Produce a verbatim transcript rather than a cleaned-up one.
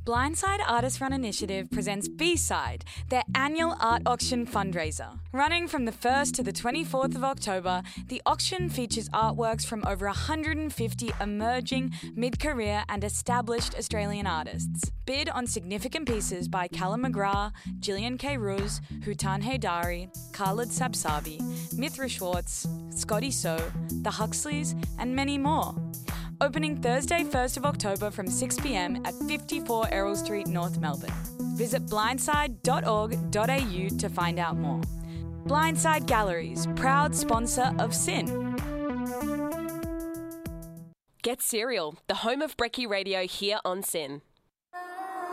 Blindside Artist Run Initiative presents B-Side, their annual art auction fundraiser. Running from the first to the twenty-fourth of October, the auction features artworks from over one hundred fifty emerging, mid-career and established Australian artists. Bid on significant pieces by Callum McGrath, Gillian K. Ruse, Hutan Haydari, Khalid Sabsavi, Mithra Schwartz, Scotty So, The Huxleys and many more. Opening Thursday first of October from six p m at fifty-four Errol Street, North Melbourne. Visit blindside dot org dot a u to find out more. Blindside Galleries, proud sponsor of Sin. Get Serial, the home of Brekkie Radio here on Sin.